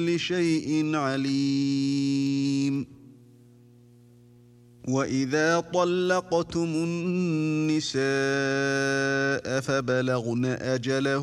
بكل شيء عليم. وإذا طلقتم النساء فبلغن أجلهن